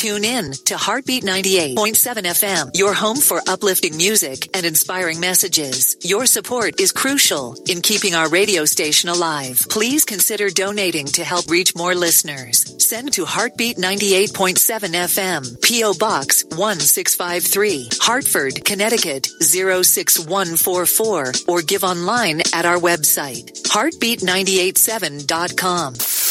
tune in to Heartbeat 98.7 FM, your home for uplifting music and inspiring messages. Your support is crucial in keeping our radio station alive. Please consider donating to help reach more listeners. Send to Heartbeat 98.7 FM, P.O. Box 1653, Hartford, Connecticut 06144, or give online at our website, heartbeat987.com.